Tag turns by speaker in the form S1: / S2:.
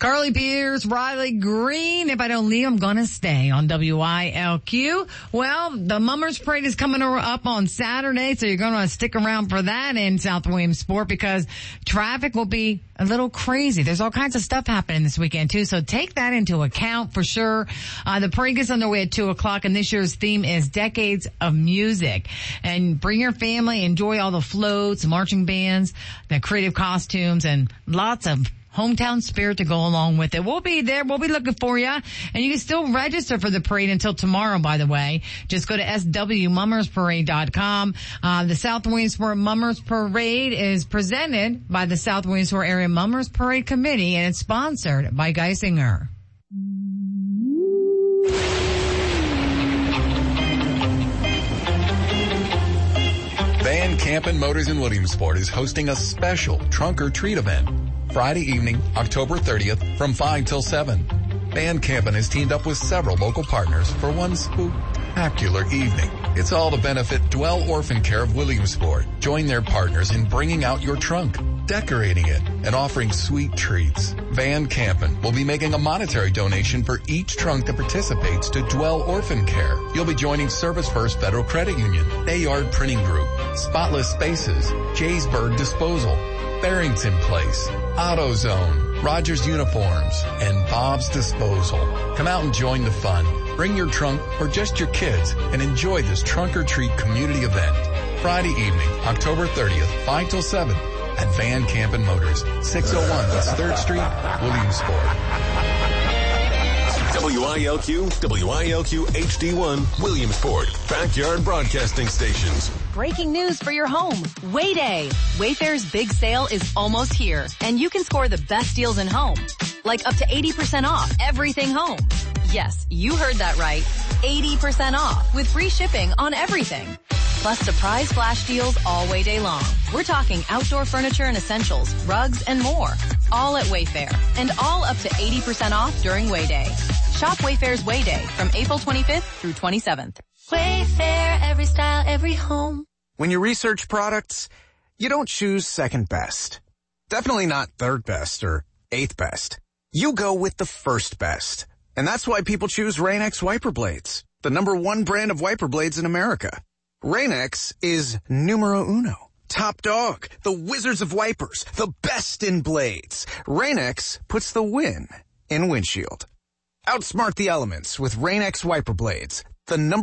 S1: Carly Pierce, Riley Green. If I don't leave, I'm gonna stay on WILQ. Well, the Mummers Parade is coming up on Saturday, so you're gonna stick around for that in South Williamsport because traffic will be a little crazy. There's all kinds of stuff happening this weekend too, so take that into account for sure. The parade gets underway at 2:00, and this year's theme is Decades of Music. And bring your family, enjoy all the floats, marching bands, the creative costumes, and lots of hometown spirit to go along with it. We'll be there. We'll be looking for you. And you can still register for the parade until tomorrow, by the way. Just go to swmummersparade.com. The South Williamsport Mummers Parade is presented by the South Williamsport Area Mummers Parade Committee, and it's sponsored by Geisinger.
S2: Van Campen Motors in Williamsport is hosting a special trunk or treat event Friday evening, October 30th from 5 till 7. Van Campen has teamed up with several local partners for one spectacular evening. It's all to benefit Dwell Orphan Care of Williamsport. Join their partners in bringing out your trunk, decorating it, and offering sweet treats. Van Campen will be making a monetary donation for each trunk that participates to Dwell Orphan Care. You'll be joining Service First Federal Credit Union, Bayard Printing Group, Spotless Spaces, Jaysburg Disposal, Barrington Place, AutoZone, Rogers Uniforms, and Bob's Disposal. Come out and join the fun. Bring your trunk or just your kids and enjoy this trunk or treat community event. Friday evening, October 30th, 5 till 7 at Van Campen Motors, 601 West 3rd Street, Williamsport.
S3: WILQ, WILQ HD1, Williamsport, backyard broadcasting stations.
S4: Breaking news for your home. Wayday. Wayfair's big sale is almost here, and you can score the best deals in home. Like up to 80% off everything home. Yes, you heard that right. 80% off with free shipping on everything. Plus surprise flash deals all Wayday long. We're talking outdoor furniture and essentials, rugs, and more. All at Wayfair. And all up to 80% off during Wayday. Shop Wayfair's Wayday from April 25th through 27th.
S5: Wayfair, every style, every home.
S6: When you research products, you don't choose second best. Definitely not third best or eighth best. You go with the first best. And that's why people choose Rain-X wiper blades, the #1 brand of wiper blades in America. Rain-X is numero uno. Top dog, the wizards of wipers, the best in blades. Rain-X puts the win in windshield. Outsmart the elements with Rain-X wiper blades, the